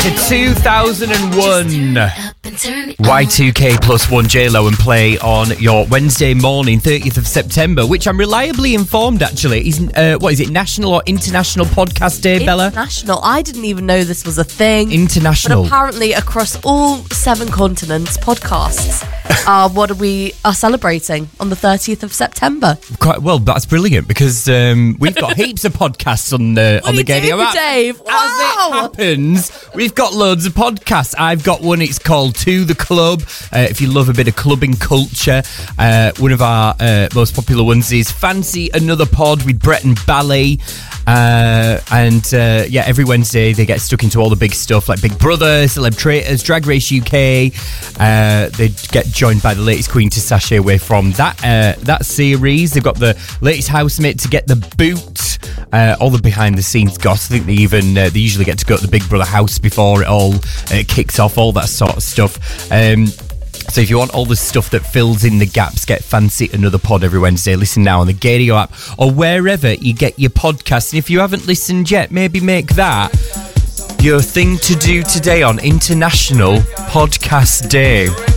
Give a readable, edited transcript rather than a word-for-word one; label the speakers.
Speaker 1: to 2001. Y2K plus 1 J-Lo and Play on your Wednesday morning, 30th of September, which I'm reliably informed, actually, is, what is it, National or International Podcast Day, Bella?
Speaker 2: International. I didn't even know this was a thing.
Speaker 1: International.
Speaker 2: But apparently across all 7 continents, podcasts are what we are celebrating on the 30th of September.
Speaker 1: Quite well, that's brilliant, because we've got heaps of podcasts on the Gaydio app.
Speaker 2: Dave? Wow.
Speaker 1: As it happens, we've got loads of podcasts. I've got one, it's called To The Club. If you love a bit of clubbing culture, one of our most popular ones is Fancy Another Pod with Brett and Bally. Every Wednesday they get stuck into all the big stuff like Big Brother, Celeb Traitors, Drag Race UK. They get joined by the latest queen to sashay away from that series. They've got the latest housemate to get the boot. All the behind the scenes goss. I think they usually get to go to the Big Brother house before it all kicks off, all that sort of stuff. So if you want all the stuff that fills in the gaps, get Fancy Another Pod every Wednesday. Listen now on the Gaydio app or wherever you get your podcasts. And if you haven't listened yet, maybe make that your thing to do today on International Podcast Day.